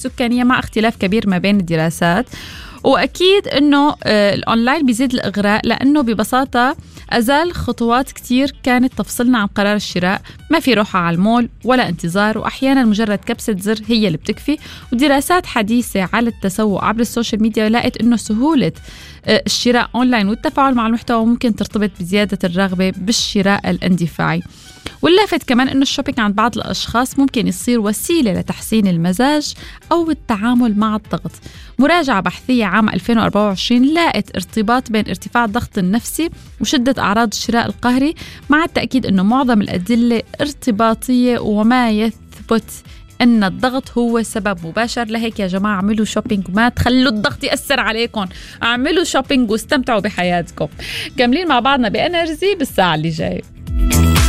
السكانية مع اختلاف كبير ما بين الدراسات. وأكيد أنه الأونلاين بيزيد الإغراء لأنه ببساطة أزال خطوات كتير كانت تفصلنا عن قرار الشراء. ما في روحة على المول ولا انتظار، وأحيانا مجرد كبسة زر هي اللي بتكفي. ودراسات حديثة على التسوق عبر السوشيال ميديا لقت أنه سهولة الشراء أونلاين والتفاعل مع المحتوى ممكن ترتبط بزيادة الرغبة بالشراء الاندفاعي. واللافت كمان أنه الشوبينج عند بعض الأشخاص ممكن يصير وسيلة لتحسين المزاج أو التعامل مع الضغط. مراجعة بحثية عام 2024 لقت ارتباط بين ارتفاع الضغط النفسي وشدة أعراض الشراء القهري، مع التأكيد أنه معظم الأدلة ارتباطية وما يثبت أن الضغط هو سبب مباشر. لهيك يا جماعة اعملوا شوبينج، ما تخلوا الضغط يأثر عليكم، اعملوا شوبينج واستمتعوا بحياتكم. كاملين مع بعضنا بإنرجي بالساعة اللي جاي.